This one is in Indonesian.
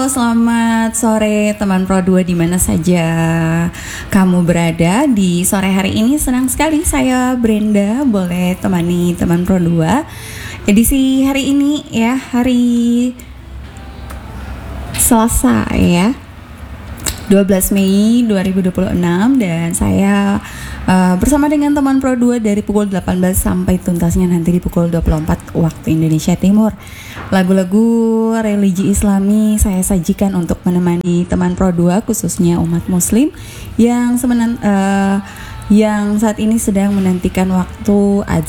Selamat sore teman Pro 2 di mana saja kamu berada di sore hari ini. Senang sekali saya Brenda boleh temani teman Pro 2 edisi hari ini ya, hari Selasa ya, 12 Mei 2026, dan saya bersama dengan teman Pro 2 dari pukul 18 sampai tuntasnya nanti di pukul 24 waktu Indonesia Timur. Lagu-lagu religi Islami saya sajikan untuk menemani teman Pro 2, khususnya umat muslim yang saat ini sedang menantikan waktu azan